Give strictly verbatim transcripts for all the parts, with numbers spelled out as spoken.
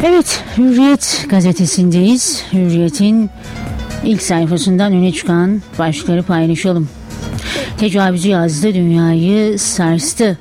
Evet, Hürriyet gazetesindeyiz. Hürriyet'in ilk sayfasından öne çıkan başlıkları paylaşalım. Tecavüzü yazdı, dünyayı sarstı.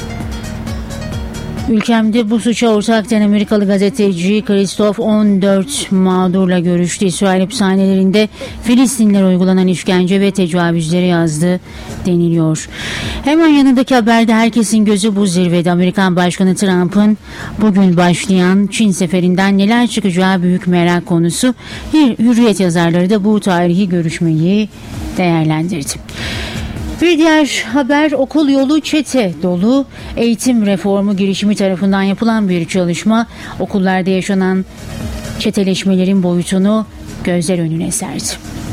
Ülkemde bu suça ortaklayan Amerikalı gazeteci Christoph on dört mağdurla görüştü. İsrail hapishanelerinde Filistinlilere uygulanan işkence ve tecavüzleri yazdı deniliyor. Hemen yanındaki haberde herkesin gözü bu zirvede. Amerikan Başkanı Trump'ın bugün başlayan Çin seferinden neler çıkacağı büyük merak konusu. Hürriyet yazarları da bu tarihi görüşmeyi değerlendirdi. Bir diğer haber, okul yolu çete dolu. Eğitim reformu girişimi tarafından yapılan bir çalışma okullarda yaşanan çeteleşmelerin boyutunu gözler önüne serdi.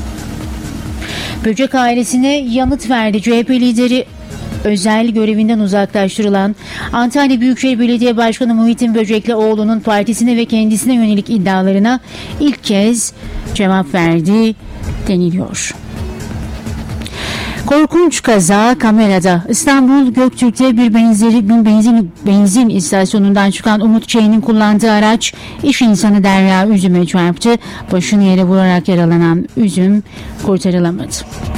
Böcek ailesine yanıt verdi. C H P lideri özel görevinden uzaklaştırılan Antalya Büyükşehir Belediye Başkanı Muhittin Böcekli oğlunun partisine ve kendisine yönelik iddialarına ilk kez cevap verdi deniliyor. Korkunç kaza kamerada. İstanbul Göktürk'te bir benzeri bir benzin benzin istasyonundan çıkan Umut Ç'nin kullandığı araç iş insanı Derya Üzüm'e çarptı. Başını yere vurarak yaralanan Üzüm kurtarılamadı.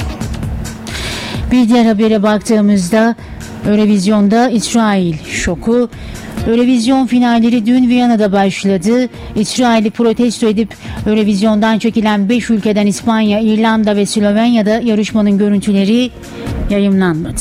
Bir diğer habere baktığımızda Eurovizyon'da İsrail şoku. Eurovision finalleri dün Viyana'da başladı. İsrail'i protesto edip Eurovizyon'dan çekilen beş ülkeden İspanya, İrlanda ve Slovenya'da yarışmanın görüntüleri yayımlanmadı.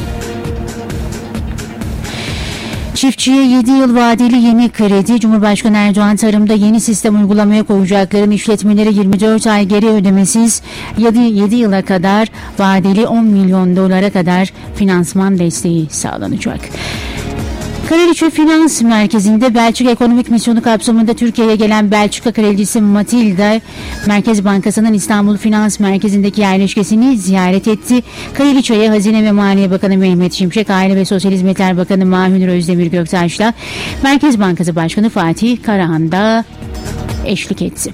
Çiftçiye yedi yıl vadeli yeni kredi. Cumhurbaşkanı Erdoğan tarımda yeni sistem uygulamaya koyacakların işletmelere yirmi dört ay geri ödemesiz yedi yıla kadar vadeli on milyon dolara kadar finansman desteği sağlanacak. Kraliçe Finans Merkezi'nde Belçika Ekonomik Misyonu kapsamında Türkiye'ye gelen Belçika Kraliçesi Matilda, Merkez Bankası'nın İstanbul Finans Merkezi'ndeki yerleşkesini ziyaret etti. Kraliçe'ye Hazine ve Maliye Bakanı Mehmet Şimşek, Aile ve Sosyal Hizmetler Bakanı Mahmut Özdemir Göktaş'la Merkez Bankası Başkanı Fatih Karahan da eşlik etti.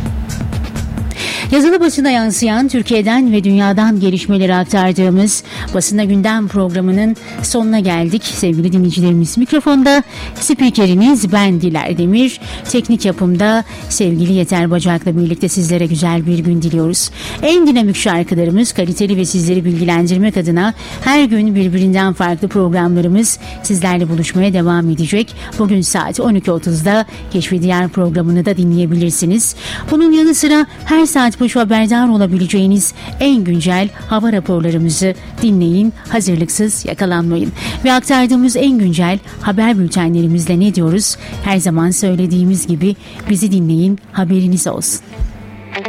Yazılı basına yansıyan Türkiye'den ve dünyadan gelişmeleri aktardığımız Basında Gündem programının sonuna geldik sevgili dinleyicilerimiz. Mikrofonda spikeriniz ben Diler Demir. Teknik yapımda sevgili Yeter Bacak'la birlikte sizlere güzel bir gün diliyoruz. En dinamik şarkılarımız, kaliteli ve sizleri bilgilendirmek adına her gün birbirinden farklı programlarımız sizlerle buluşmaya devam edecek. Bugün saat on iki otuzda Keşfediyar programını da dinleyebilirsiniz. Bunun yanı sıra her saat başı haberdar olabileceğiniz en güncel hava raporlarımızı dinleyin, hazırlıksız yakalanmayın. Ve aktardığımız en güncel haber bültenlerimizle ne diyoruz? Her zaman söylediğimiz gibi bizi dinleyin, haberiniz olsun.